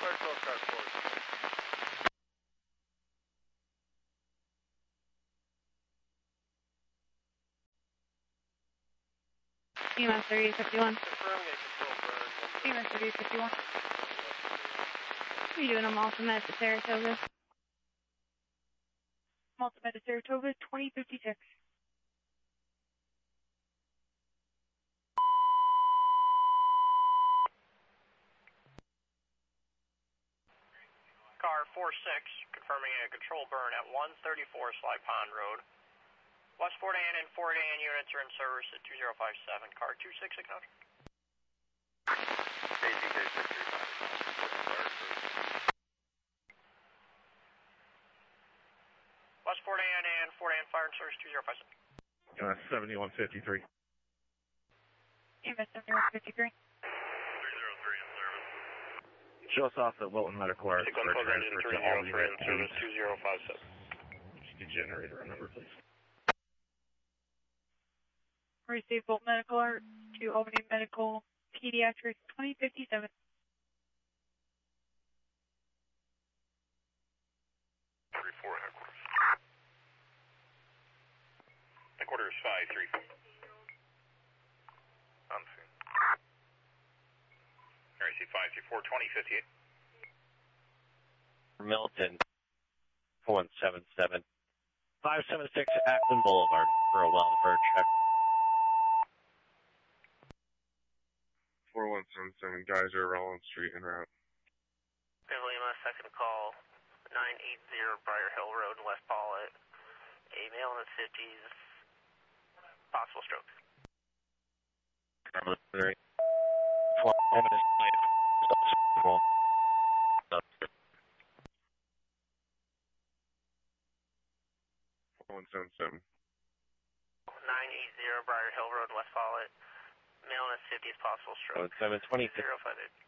EMS 3851. EMS 3851. How are you doing? I'm Ultimate to Saratoga. Ultimate to Saratoga, 2056. Car 46, confirming a control burn at 134 Sly Pond Road. West Fort Ann and Fort Ann units are in service at 2057. Car 26, acknowledge. West Fort Ann and Fort Ann fire in service 2057. 7153. EMS 7153. 303 in service. Show us off at Wilton Medical Arts. Sequence program in 303 in service 2057. Just a generator number, please. Receive Bolt Medical Art to Albany Medical Pediatrics 2057. 34 headquarters. Headquarters 534. On scene. RAC 534 2058. Milton 177. 576 Acton Boulevard for a welfare check. 4177 Geyser, Rollins Street, en route. Lima, second call, 980 Briar Hill Road, West Paulet. A male in his 50s, possible strokes. Number 3. 4177. 980 Briar Hill Road, West Paulet. Male in his 50s, possible stroke. 726. 058.